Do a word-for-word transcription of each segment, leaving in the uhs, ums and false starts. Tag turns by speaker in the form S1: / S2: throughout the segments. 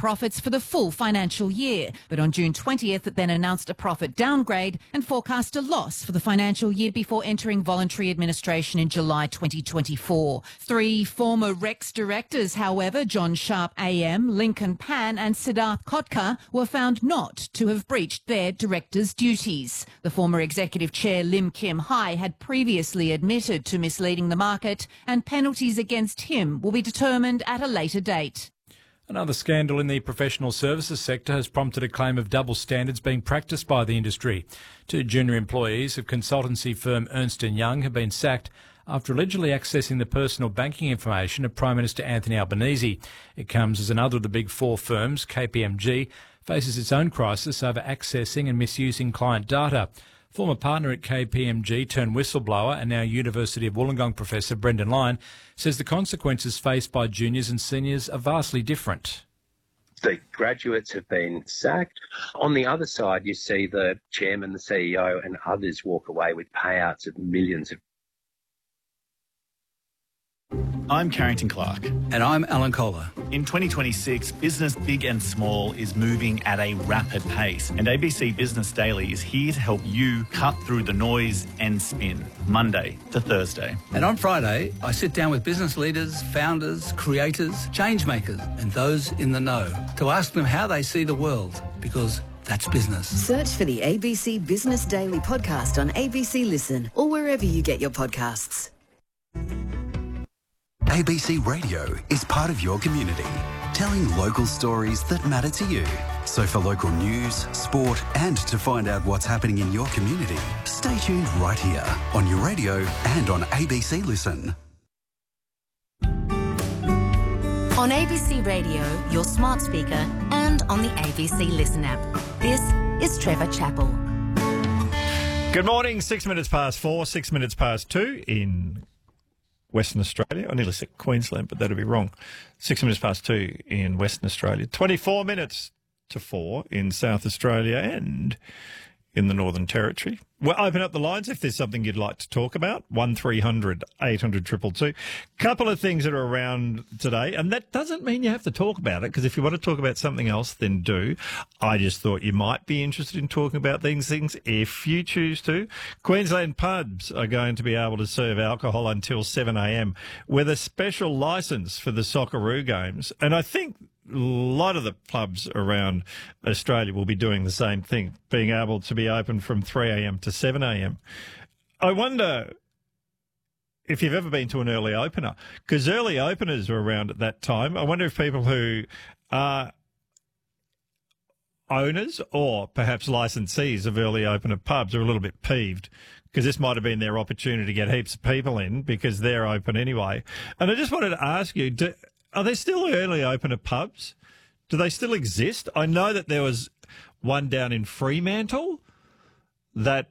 S1: profits for the full financial year. But on June twentieth, it then announced a profit downgrade and forecast a loss for the financial year before entering voluntary administration in July twenty twenty-four. Three former Rex directors, however, John Sharp A M, Lincoln Pan and Siddharth Kotkar, were found not to have breached their directors' duties. The former executive chair, Lim Kim Hai, had previously admitted to misleading the market, and penalties against him will be determined at a later date.
S2: Another scandal in the professional services sector has prompted a claim of double standards being practiced by the industry. Two junior employees of consultancy firm Ernst and Young have been sacked after allegedly accessing the personal banking information of Prime Minister Anthony Albanese. It comes as another of the big four firms, K P M G, faces its own crisis over accessing and misusing client data. Former partner at K P M G turned whistleblower and now University of Wollongong professor Brendan Lyon says the consequences faced by juniors and seniors are vastly different.
S3: The graduates have been sacked. On the other side, you see the chairman, the C E O and others walk away with payouts of millions of.
S4: I'm Carrington Clark.
S5: And I'm Alan Kohler.
S4: In twenty twenty-six, business big and small is moving at a rapid pace, and A B C Business Daily is here to help you cut through the noise and spin, Monday to Thursday.
S5: And on Friday, I sit down with business leaders, founders, creators, change makers, and those in the know to ask them how they see the world, because that's business.
S6: Search for the A B C Business Daily podcast on A B C Listen or wherever you get your podcasts.
S7: A B C Radio is part of your community, telling local stories that matter to you. So for local news, sport and to find out what's happening in your community, stay tuned right here on your radio and on A B C Listen.
S8: On A B C Radio, your smart speaker and on the A B C Listen app. This is Trevor Chappell.
S9: Good morning, six minutes past four, six minutes past two in Western Australia. I nearly said Queensland, but that'd be wrong. Six minutes past two in Western Australia. twenty-four minutes to four in South Australia and in the Northern Territory. We'll open up the lines if there's something you'd like to talk about. one three hundred eight hundred two two two. Couple of things that are around today, and that doesn't mean you have to talk about it, because if you want to talk about something else, then do. I just thought you might be interested in talking about these things if you choose to. Queensland pubs are going to be able to serve alcohol until seven a m with a special licence for the Socceroo games, and I think a lot of the pubs around Australia will be doing the same thing, being able to be open from three a m to seven a m. I wonder if you've ever been to an early opener, because early openers were around at that time. I wonder if people who are owners or perhaps licensees of early opener pubs are a little bit peeved, because this might have been their opportunity to get heaps of people in because they're open anyway. And I just wanted to ask you, do, are there still early opener pubs? Do they still exist? I know that there was one down in Fremantle that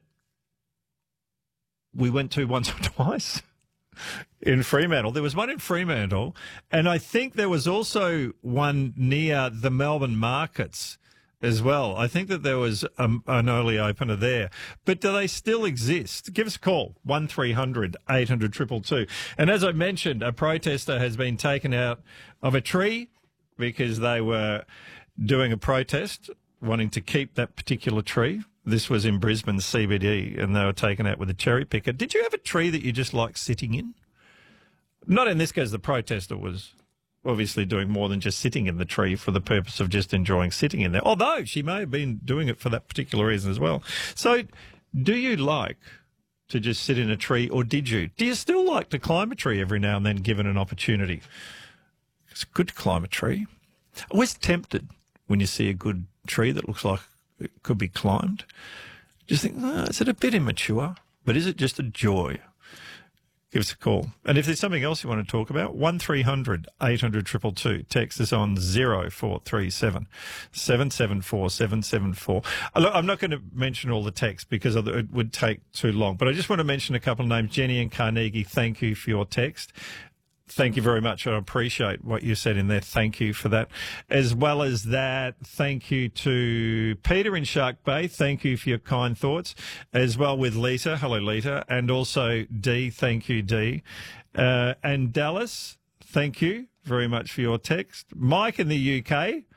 S9: we went to once or twice in Fremantle. There was one in Fremantle, and I think there was also one near the Melbourne markets as well. I think that there was a, an early opener there. But do they still exist? Give us a call, one three hundred eight hundred two two two. And as I mentioned, a protester has been taken out of a tree because they were doing a protest wanting to keep that particular tree. This was in Brisbane C B D, and they were taken out with a cherry picker. Did you have a tree that you just like sitting in? Not in this case, the protester was obviously doing more than just sitting in the tree for the purpose of just enjoying sitting in there, although she may have been doing it for that particular reason as well. So do you like to just sit in a tree, or did you? Do you still like to climb a tree every now and then given an opportunity? It's good to climb a tree. Always tempted when you see a good tree that looks like it could be climbed. Just think, oh, is it a bit immature? But is it just a joy? Give us a call. And if there's something else you want to talk about, one three hundred eight hundred two two two. Text us on zero four three seven seven seven four seven seven four. Look, I'm not going to mention all the texts because it would take too long, but I just want to mention a couple of names. Jenny and Carnegie, thank you for your text. Thank you very much. I appreciate what you said in there. Thank you for that. As well as that, thank you to Peter in Shark Bay. Thank you for your kind thoughts. As well with Lita. Hello, Lita. And also Dee. Thank you, Dee. Uh, and Dallas, thank you very much for your text. Mike in the U K.